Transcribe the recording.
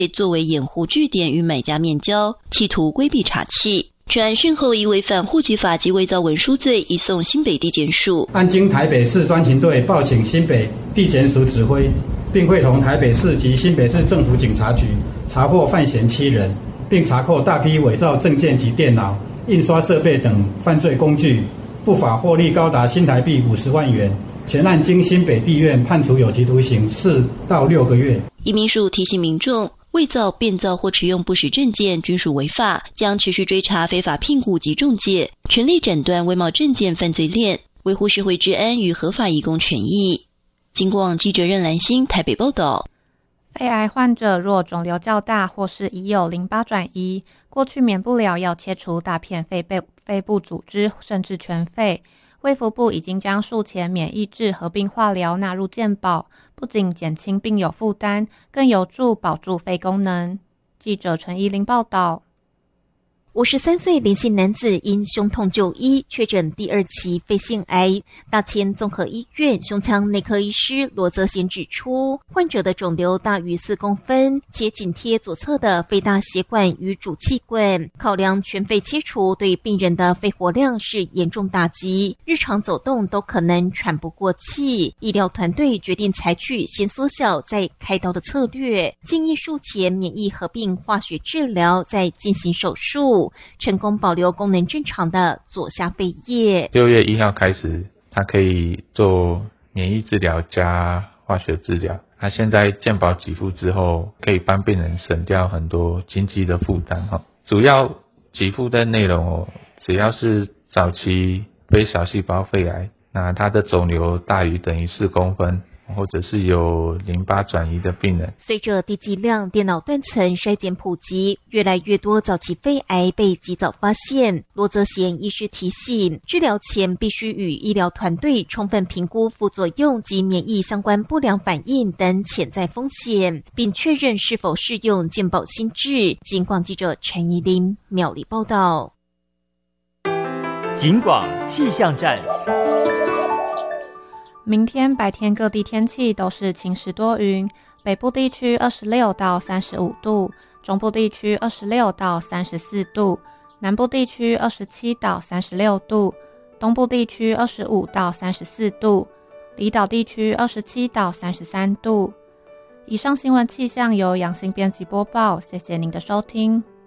作为掩护据点与买家面交，企图规避查缉。全案讯后，以违反户籍法及伪造文书罪移送新北地检署。 案经台北市专勤队报请新北地检署指挥，并会同台北市及新北市政府警察局查获犯嫌7人，并查扣大批伪造证件及电脑、印刷设备等犯罪工具，不法获利高达新台币50万元。全案经新北地院判处有期徒刑4到6个月。 移民署提醒民众，伪造、变造或持用不实证件均属违法，将持续追查非法聘雇及仲介，全力斩断伪冒证件犯罪链，维护社会治安与合法移工权益。经过网记者任兰心台北报道。 肺癌患者若肿瘤较大或是已有淋巴转移，过去免不了要切除大片肺部组织甚至全肺。卫福部已经将术前免疫治合并化疗纳入健保，不仅减轻病友负担，更有助保住肺功能。记者陈怡玲报道。 53岁林姓男子因胸痛就医，确诊第2期肺腺癌。大千综合医院胸腔内科医师罗泽贤指出，患者的肿瘤大于4公分，且紧贴左侧的肺大血管与主气管，考量全肺切除对病人的肺活量是严重打击，日常走动都可能喘不过气。医疗团队决定采取先缩小再开刀的策略，建议术前免疫合并化学治疗，再进行手术，成功保留功能正常的左下肺叶。 6月1号开始，他可以做免疫治疗加化学治疗。他现在健保给付之后，可以帮病人省掉很多经济的负担。主要给付的内容只要是早期非小细胞肺癌，那他的肿瘤大于等于4公分，或者是有淋巴转移的病人。 随着低剂量电脑断层筛检普及，越来越多早期肺癌被及早发现。罗泽贤医师提醒，治疗前必须与医疗团队充分评估副作用及免疫相关不良反应等潜在风险，并确认是否适用健保新制。警广记者陈怡琳苗栗报道。 警广气象站。 明天白天各地天气都是晴时多云，北部地区26到35度，中部地区26到34度，南部地区27到36度，东部地区25到34度，离岛地区27到33度。以上新闻气象由杨欣编辑播报，谢谢您的收听。